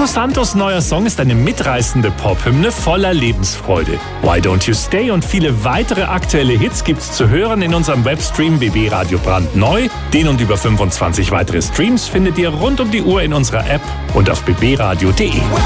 Santos neuer Song ist eine mitreißende Pop-Hymne voller Lebensfreude. Why Don't You Stay und viele weitere aktuelle Hits gibt's zu hören in unserem Webstream BB Radio brandneu. Den und über 25 weitere Streams findet ihr rund um die Uhr in unserer App und auf bbradio.de.